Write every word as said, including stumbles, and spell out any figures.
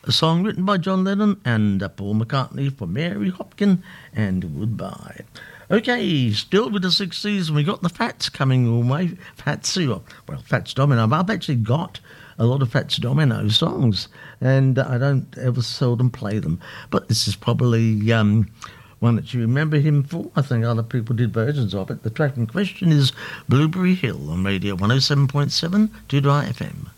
a song written by John Lennon and uh, Paul McCartney for Mary Hopkin and Goodbye. Okay, still with the sixties, we got the Fats coming all the way. Fatsy, well, Fats Domino. I've actually got a lot of Fats Domino songs, and I don't ever seldom play them. But this is probably um, one that you remember him for. I think other people did versions of it. The track in question is Blueberry Hill on Radio one oh seven point seven, Tudor F M.